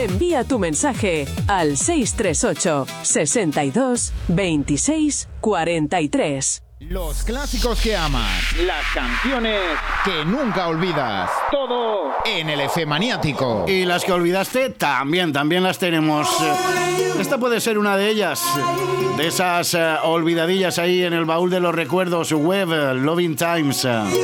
Envía tu mensaje al 638 62 26 43. Los clásicos que amas, las canciones que nunca olvidas, todo en el Efemaniático. Y las que olvidaste también las tenemos. Esta puede ser una de ellas, de esas olvidadillas ahí en el baúl de los recuerdos web, Loving Times.